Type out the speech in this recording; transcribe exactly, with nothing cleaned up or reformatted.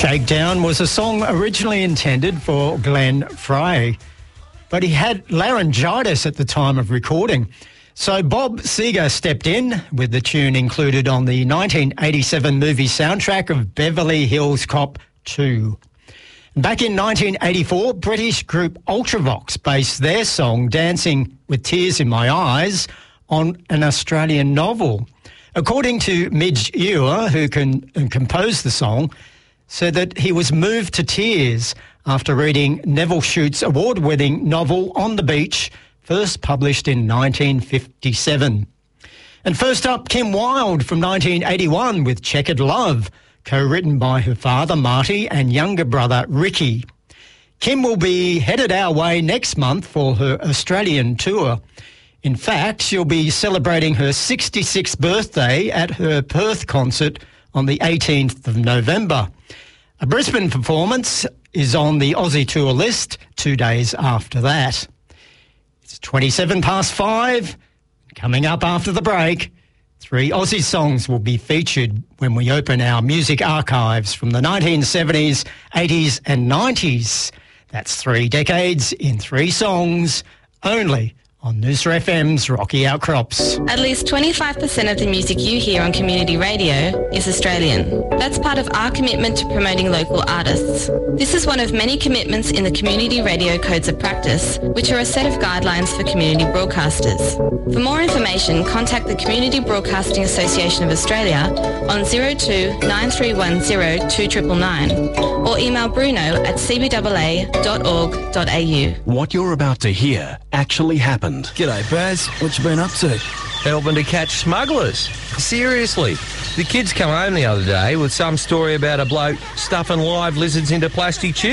Shakedown was a song originally intended for Glenn Frey, but he had laryngitis at the time of recording. So Bob Seger stepped in with the tune included on the nineteen eighty-seven movie soundtrack of Beverly Hills Cop two. Back in nineteen eighty-four, British group Ultravox based their song Dancing with Tears in My Eyes on an Australian novel. According to Midge Ure, who can, who composed the song, said that he was moved to tears after reading Neville Shute's award-winning novel On the Beach, first published in nineteen fifty-seven. And first up, Kim Wilde from nineteen eighty-one with Checkered Love, co-written by her father Marty and younger brother Ricky. Kim will be headed our way next month for her Australian tour. In fact, she'll be celebrating her sixty-sixth birthday at her Perth concert on the eighteenth of November. A Brisbane performance is on the Aussie tour list two days after that. It's twenty-seven past five. Coming up after the break, three Aussie songs will be featured when we open our music archives from the nineteen seventies, eighties and nineties. That's three decades in three songs, only on Noosa F M's Rocky Outcrops. At least twenty-five percent of the music you hear on community radio is Australian. That's part of our commitment to promoting local artists. This is one of many commitments in the Community Radio Codes of Practice, which are a set of guidelines for community broadcasters. For more information, contact the Community Broadcasting Association of Australia on zero two nine three one zero two nine nine nine or email bruno at c b a a dot org dot a u. What you're about to hear actually happened. G'day, Baz. What you been up to? Helping to catch smugglers. Seriously. The kids come home the other day with some story about a bloke stuffing live lizards into plastic tubes.